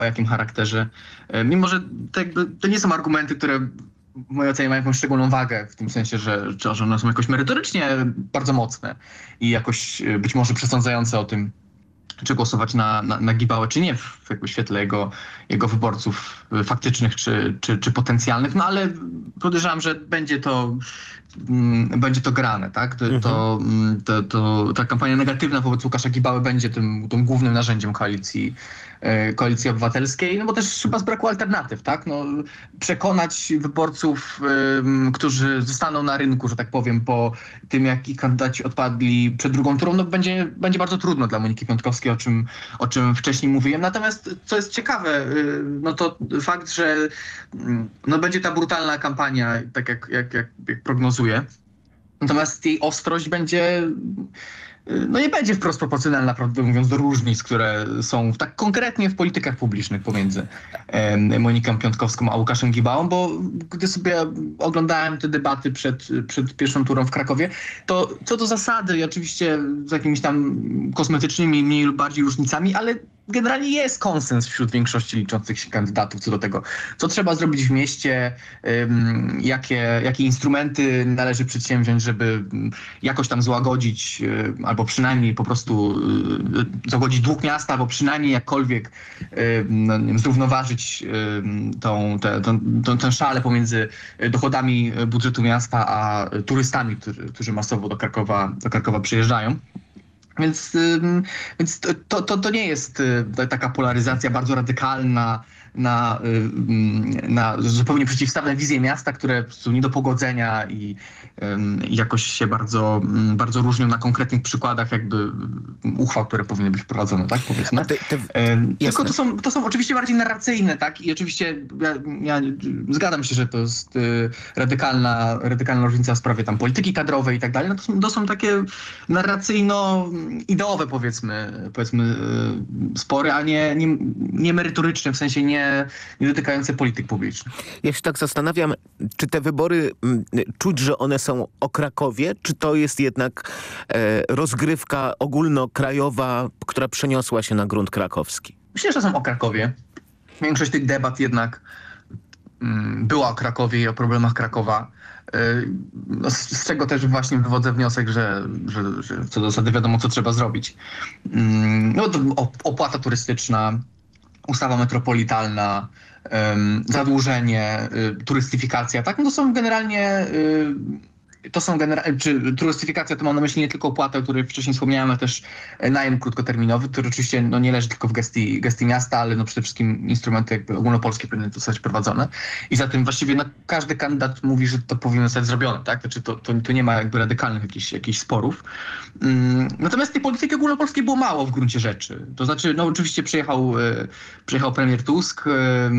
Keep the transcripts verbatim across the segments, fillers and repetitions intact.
o jakim charakterze. Mimo, że to, jakby, to nie są argumenty, które w mojej ocenie mają jakąś szczególną wagę, w tym sensie, że, że one są jakoś merytorycznie bardzo mocne i jakoś być może przesądzające o tym, czy głosować na, na, na Gibałę, czy nie, w jakby świetle jego, jego wyborców faktycznych, czy, czy, czy potencjalnych, no ale podejrzewam, że będzie to, mm, będzie to grane, tak? To, Mhm. to, to, to, ta kampania negatywna wobec Łukasza Gibały będzie tym, tym głównym narzędziem koalicji, e, koalicji obywatelskiej, no bo też chyba z braku alternatyw, tak? No, przekonać wyborców, e, którzy zostaną na rynku, że tak powiem, po tym, jak ich kandydaci odpadli przed drugą turą, no będzie, będzie bardzo trudno dla Moniki Piątkowskiej, o czym, o czym wcześniej mówiłem. Natomiast, co jest ciekawe, no to fakt, że no będzie ta brutalna kampania, tak jak, jak, jak, jak prognozuję. Natomiast jej ostrość będzie, no nie będzie wprost proporcjonalna, prawdę mówiąc, do różnic, które są tak konkretnie w politykach publicznych pomiędzy e, Moniką Piątkowską a Łukaszem Gibałą, bo gdy sobie oglądałem te debaty przed, przed pierwszą turą w Krakowie, to co do zasady, i oczywiście z jakimiś tam kosmetycznymi, mniej lub bardziej różnicami, ale generalnie jest konsens wśród większości liczących się kandydatów co do tego, co trzeba zrobić w mieście, um, jakie, jakie instrumenty należy przedsięwziąć, żeby jakoś tam złagodzić um, albo przynajmniej po prostu um, złagodzić dług miasta, albo przynajmniej jakkolwiek um, no, nie wiem, zrównoważyć um, tą, te, tą, tą, tę szalę pomiędzy dochodami budżetu miasta a turystami, którzy, którzy masowo do Krakowa, do Krakowa przyjeżdżają. Więc, więc to, to, to nie jest taka polaryzacja bardzo radykalna na, na zupełnie przeciwstawne wizje miasta, które są nie do pogodzenia i, i jakoś się bardzo, bardzo różnią na konkretnych przykładach jakby uchwał, które powinny być wprowadzone, tak powiedzmy. Te, te, Tylko to są, to są oczywiście bardziej narracyjne, tak? I oczywiście ja, ja zgadzam się, że to jest radykalna, radykalna różnica w sprawie tam polityki kadrowej i tak dalej. No to, są, to są takie narracyjno-ideowe powiedzmy, powiedzmy spory, a nie, nie, nie merytoryczne, w sensie nie nie dotykające polityk publicznych. Ja się tak zastanawiam, czy te wybory, m, czuć, że one są o Krakowie, czy to jest jednak e, rozgrywka ogólnokrajowa, która przeniosła się na grunt krakowski? Myślę, że są o Krakowie. Większość tych debat jednak mm, była o Krakowie i o problemach Krakowa. Z, z czego też właśnie wywodzę wniosek, że, że, że co do zasady wiadomo, co trzeba zrobić. No to opłata turystyczna, ustawa metropolitalna, um, zadłużenie, y, turystyfikacja, tak? No to są generalnie, y, to są genera- czy turystyfikacja to mam na myśli nie tylko opłatę, o której wcześniej wspomniałem, ale też najem krótkoterminowy, który oczywiście no, nie leży tylko w gestii, gestii miasta, ale no, przede wszystkim instrumenty jakby ogólnopolskie powinny zostać prowadzone. I zatem właściwie no, każdy kandydat mówi, że to powinno zostać zrobione, tak? Znaczy to, to, to nie ma jakby radykalnych jakichś, jakichś sporów. Um, natomiast tej polityki ogólnopolskiej było mało w gruncie rzeczy. To znaczy, no oczywiście przyjechał, e, przyjechał premier Tusk, e,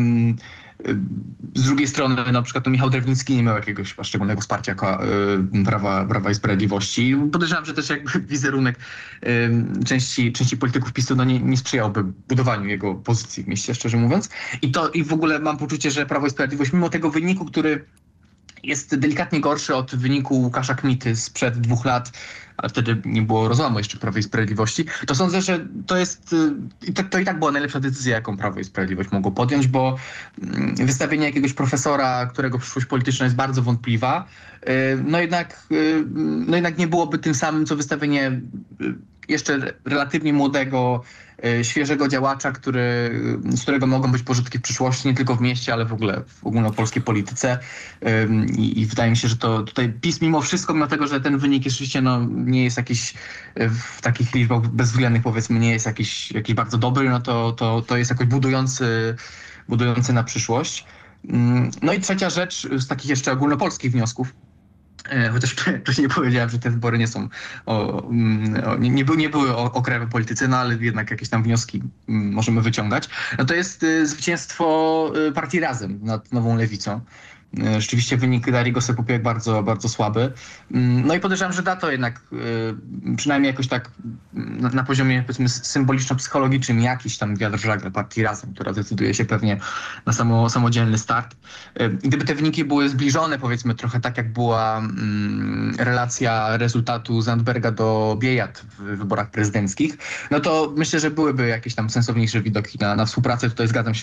z drugiej strony na przykład to Michał Drewnicki nie miał jakiegoś szczególnego wsparcia y, prawa, prawa i Sprawiedliwości. Podejrzewam, że też jakby wizerunek y, części, części polityków PiSu no nie, nie sprzyjałby budowaniu jego pozycji w mieście, szczerze mówiąc. I to i w ogóle mam poczucie, że Prawo i Sprawiedliwość mimo tego wyniku, który jest delikatnie gorszy od wyniku Łukasza Kmity sprzed dwóch lat, ale wtedy nie było rozłamu jeszcze Prawa i Sprawiedliwości, to sądzę, że to jest, to, to i tak była najlepsza decyzja, jaką Prawo i Sprawiedliwość mogło podjąć, bo wystawienie jakiegoś profesora, którego przyszłość polityczna jest bardzo wątpliwa, no jednak, no jednak nie byłoby tym samym, co wystawienie jeszcze relatywnie młodego, świeżego działacza, który, z którego mogą być pożytki w przyszłości, nie tylko w mieście, ale w ogóle w ogólnopolskiej polityce. I, i wydaje mi się, że to tutaj PiS mimo wszystko, mimo tego, że ten wynik jest oczywiście no, nie jest jakiś w takich liczbach bezwzględnych, powiedzmy, nie jest jakiś, jakiś bardzo dobry, no to, to, to jest jakoś budujący, budujący na przyszłość. No i trzecia rzecz z takich jeszcze ogólnopolskich wniosków, chociaż wcześniej powiedziałem, że te wybory nie są o, o, nie, nie, były, nie były o, o krajowej polityce, no ale jednak jakieś tam wnioski możemy wyciągać. No to jest y, zwycięstwo y, partii Razem nad Nową Lewicą. E, Rzeczywiście wynik Dariego Sepupiak bardzo, bardzo słaby. Mm, No i podejrzewam, że da to jednak e, przynajmniej jakoś tak na, na poziomie powiedzmy symboliczno-psychologicznym jakiś tam wiatr w żagle partii Razem, która decyduje się pewnie na samo, samodzielny start. E, Gdyby te wyniki były zbliżone, powiedzmy trochę tak jak była mm, relacja rezultatu Zandberga do Biejat w wyborach prezydenckich, no to myślę, że byłyby jakieś tam sensowniejsze widoki na, na współpracę. Tutaj zgadzam się